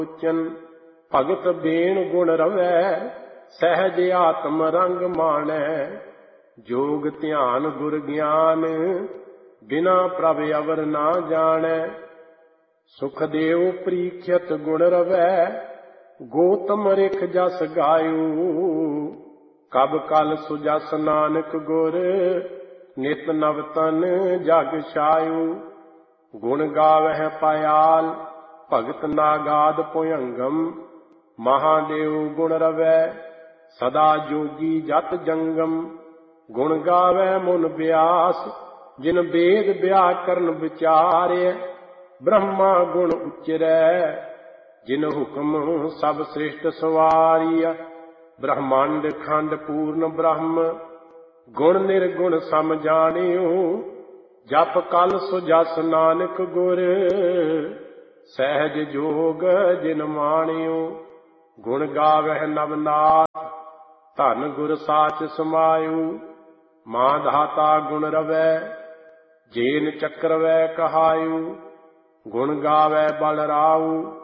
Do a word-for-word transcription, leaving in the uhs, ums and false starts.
ਲੋਚਨ ਭਗਤ ਬੇਣ ਗੁਣ ਰਵੈ, ਸਹਿਜ ਆਤਮ ਰੰਗ ਮਾਣੈ। ਜੋਗ ਧਿਆਨ ਗੁਰ ਗਿਆਨ, ਬਿਨਾ ਪ੍ਰਭ ਅਵਰ ਨਾ ਜਾਣੈ। ਸੁਖਦੇਵ ਪ੍ਰੀਖਿਅਤ ਗੁਣ ਰਵੈ, ਗੋਤਮ ਰਿਖ ਜਸ ਗਾਇਓ। ਕਬ ਕਲ ਸੁਜਸ ਨਾਨਕ ਗੁਰ, ਨਿਤ ਨਵ ਤਨ ਜਗ ਛਾਇਓ। ਗੁਣ ਗਾਵਹਿ ਪਾਇਆਲ, ਭਗਤ ਨਾਗਾਦ ਭੁਯੰਗਮ। ਮਹਾਦੇਵ ਗੁਣ ਰਵੈ, ਸਦਾ ਜੋਗੀ ਜਤ ਜੰਗਮ। ਗੁਣ ਗਾਵੈ ਮੁਨ ਬਿਆਸ, ਜਿਨ ਬੇਦ ਬਿਆਕਰਨ ਵਿਚਾਰਿਆ। ਬ੍ਰਹਮਾ ਗੁਣ ਉਚਰੈ, ਜਿਨ ਹੁਕਮ ਸਭ ਸ੍ਰਿਸ਼ਟ ਸਵਾਰੀਆ। ਬ੍ਰਹਮੰਡ ਖੰਡ ਪੂਰਨ ਬ੍ਰਹਮ, ਗੁਣ ਨਿਰਗੁਣ ਸਮ ਜਾਣਿਓ। ਜਪ ਕਲ ਸੁਜਸ ਨਾਨਕ ਗੁਰ, ਸਹਿਜ ਜੋਗ ਜਿਨ ਮਾਣਿਓ। ਗੁਣ ਗਾਵਹਿ ਨਵਨਾਥ, ਧਨ ਗੁਰ ਸਾਚ ਸਮਾਇਓ। ਮਾਂ ਧਾਤਾ ਗੁਣ ਰਵੈ, ਜੇਨ ਚੱਕਰਵੈ ਕਹਾਇਓ। ਗੁਣ ਗਾਵੈ ਬਲ ਰਾਉ,